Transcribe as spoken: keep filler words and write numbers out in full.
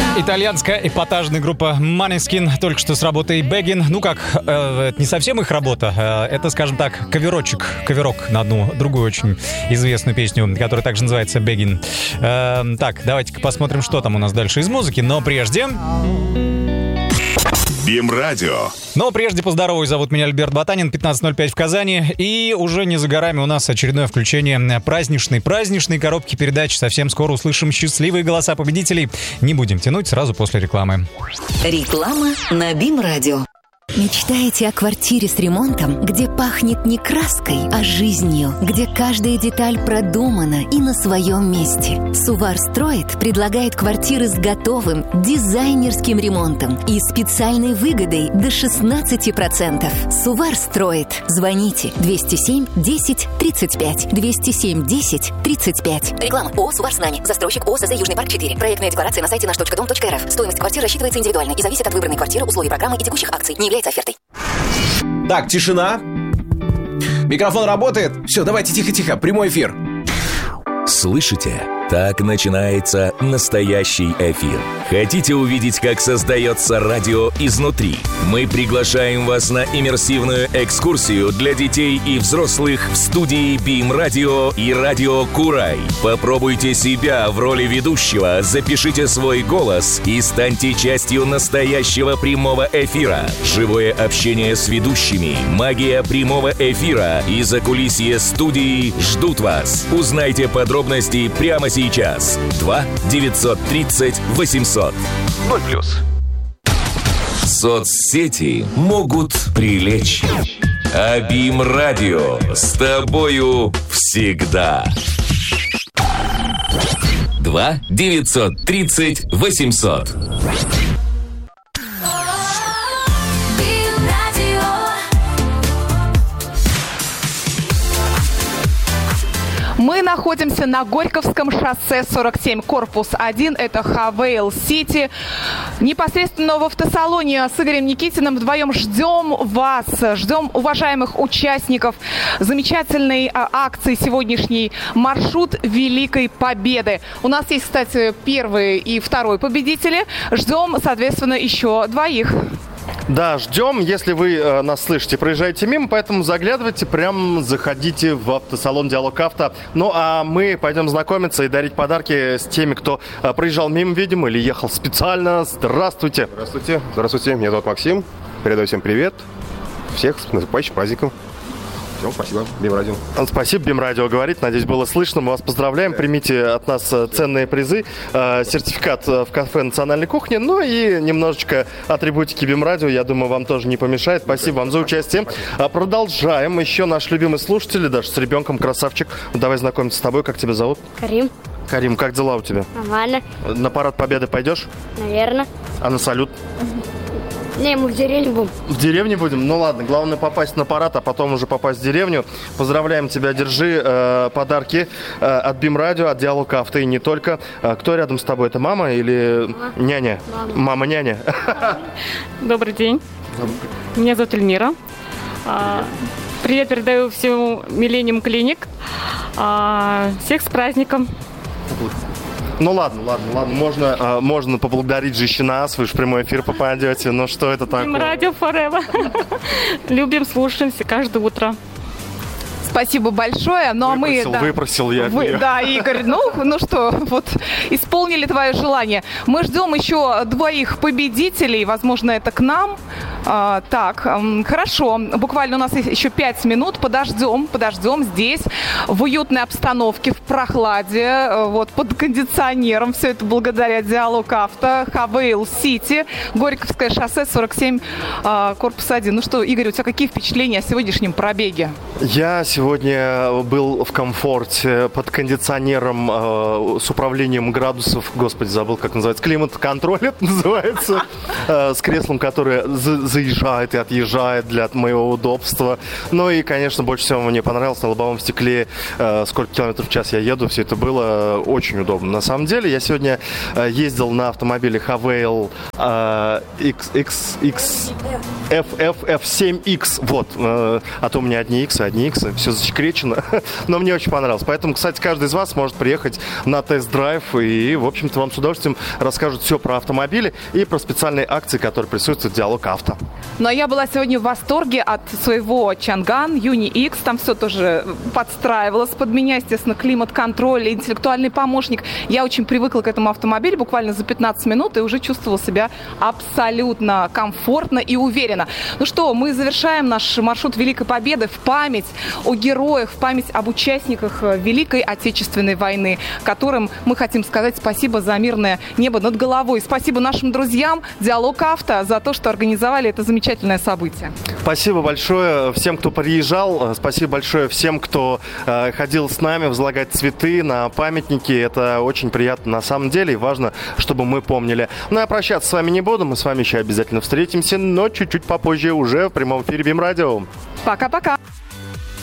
Итальянская эпатажная группа Måneskin только что с работой Beggin. Ну как, э, это не совсем их работа, э, это, скажем так, каверочек, каверок на одну другую очень известную песню, которая также называется Beggin. Э, так, давайте-ка посмотрим, что там у нас дальше из музыки, но прежде... БИМ-радио. Но прежде поздороваюсь, зовут меня Альберт Ботанин, пятнадцать ноль пять в Казани. И уже не за горами у нас очередное включение праздничной, праздничной коробки передач. Совсем скоро услышим счастливые голоса победителей. Не будем тянуть, сразу после рекламы. Реклама на БИМ-радио. Мечтаете о квартире с ремонтом, где пахнет не краской, а жизнью, где каждая деталь продумана и на своем месте? Сувар Строит предлагает квартиры с готовым дизайнерским ремонтом и специальной выгодой до шестнадцать процентов. Сувар Строит. Звоните двести семь десять тридцать пять. двести семь десять тридцать пять. Реклама. ООО «Сувар Снами». Застройщик ООО «СЗ Южный парк четыре». Проектная декларация на сайте наш точка дом точка эр эф. Стоимость квартиры рассчитывается индивидуально и зависит от выбранной квартиры, условий программы и текущих акций. Не является офертой. Так, тишина. Микрофон работает. Все, давайте тихо-тихо, прямой эфир. Слышите? Так начинается настоящий эфир. Хотите увидеть, как создается радио изнутри? Мы приглашаем вас на иммерсивную экскурсию для детей и взрослых в студии БИМ-радио и радио Курай. Попробуйте себя в роли ведущего, запишите свой голос и станьте частью настоящего прямого эфира. Живое общение с ведущими, магия прямого эфира и закулисье студии ждут вас. Узнайте подробности прямо сейчас. Сейчас. два девятьсот тридцать восемьсот. ноль плюс. Соцсети могут прилечь. А БИМ-радио с тобою всегда. два девятьсот тридцать восемьсот. Мы находимся на Горьковском шоссе сорок семь, корпус один, это Хавейл Сити. Непосредственно в автосалоне с Игорем Никитиным вдвоем ждем вас, ждем уважаемых участников замечательной акции сегодняшней «Маршрут Великой Победы». У нас есть, кстати, первый и второй победители. Ждем, соответственно, еще двоих. Да, ждем. Если вы э, нас слышите, проезжайте мимо, поэтому заглядывайте, прям заходите в автосалон «Диалог Авто». Ну, а мы пойдем знакомиться и дарить подарки с теми, кто э, проезжал мимо, видимо, или ехал специально. Здравствуйте. Здравствуйте. Здравствуйте. Меня зовут Максим. Передаю всем привет. Всех с наступающим праздником. Всем спасибо. БИМ-радио. Спасибо, БИМ-радио говорит. Надеюсь, было слышно. Мы вас поздравляем. Примите от нас ценные призы. Сертификат в кафе «Национальной кухни». Ну и немножечко атрибутики БИМ-радио. Я думаю, вам тоже не помешает. Спасибо вам за участие. Спасибо. Продолжаем. Еще наш любимый слушатель, даже с ребенком, красавчик. Давай знакомиться с тобой. Как тебя зовут? Карим. Карим, как дела у тебя? Нормально. На парад Победы пойдешь? Наверное. А на салют? Не, мы в деревне будем. В деревне будем? Ну ладно, главное попасть на парад, а потом уже попасть в деревню. Поздравляем тебя, держи э, подарки э, от БИМ-радио, от Диалог Авто и не только. Э, кто рядом с тобой? Это мама или мама. Няня? Мама. Мама-няня. Добрый день. Меня зовут Эльмира. Привет передаю всему Millennium Clinic. Всех с праздником. Ну ладно, ладно, ладно, можно, э, можно поблагодарить же нас, вы же в прямой эфир попадете, но что это такое? БИМ-радио Forever. Любим, слушаемся каждое утро. Спасибо большое. Ну, выпросил, а мы, да, выпросил я. Вы, да, Игорь, ну, ну что, вот исполнили твое желание. Мы ждем еще двоих победителей, возможно, это к нам. А, так, хорошо, буквально у нас есть еще пять минут, подождем, подождем здесь, в уютной обстановке, в прохладе, вот, под кондиционером, все это благодаря Диалог Авто, Хавейл Сити, Горьковское шоссе сорок семь, корпус один. Ну что, Игорь, у тебя какие впечатления о сегодняшнем пробеге? Я сегодня был в комфорте, под кондиционером, э, с управлением градусов, господи, забыл, как называется, климат-контроль это называется, э, с креслом, которое за заезжает и отъезжает для моего удобства. Ну и, конечно, больше всего мне понравилось на лобовом стекле, э, сколько километров в час я еду, все это было очень удобно. На самом деле, я сегодня э, ездил на автомобиле Havail э, X, X, X, F, F, эф семь икс, вот, э, а то у меня одни X, одни X, все зачекречено, но мне очень понравилось. Поэтому, кстати, каждый из вас может приехать на тест-драйв и, в общем-то, вам с удовольствием расскажут все про автомобили и про специальные акции, которые присутствуют в Диалог Авто. Ну, а я была сегодня в восторге от своего Чанган Юни Икс. Там все тоже подстраивалось под меня, естественно, климат-контроль, интеллектуальный помощник. Я очень привыкла к этому автомобилю буквально за пятнадцать минут и уже чувствовала себя абсолютно комфортно и уверенно. Ну что, мы завершаем наш маршрут Великой Победы в память о героях, в память об участниках Великой Отечественной войны, которым мы хотим сказать спасибо за мирное небо над головой. Спасибо нашим друзьям Диалог Авто за то, что организовали это замечательное событие. Спасибо большое всем, кто приезжал. Спасибо большое всем, кто э, ходил с нами возлагать цветы на памятники. Это очень приятно на самом деле и важно, чтобы мы помнили. Ну, я прощаться с вами не буду. Мы с вами еще обязательно встретимся, но чуть-чуть попозже уже в прямом эфире БИМ Радио. Пока-пока.